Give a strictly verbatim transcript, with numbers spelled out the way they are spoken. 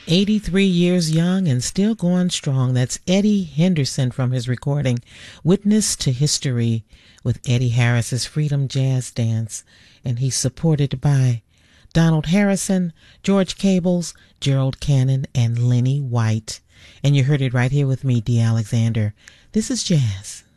eighty-three years young and still going strong. That's Eddie Henderson from his recording Witness to History with Eddie Harris's Freedom Jazz Dance. And he's supported by Donald Harrison, George Cables, Gerald Cannon, and Lenny White. And you heard it right here with me, Dee Alexander. This is Jazz.